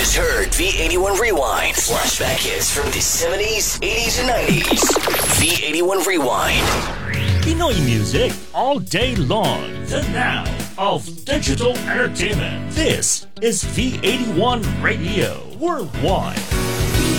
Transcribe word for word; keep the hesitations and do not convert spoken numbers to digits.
just heard V eighty-one Rewind. Flashback hits from the seventies, eighties, and nineties. V eighty-one Rewind. Pinoy music all day long. The now of digital entertainment. This is V eighty-one Radio Worldwide.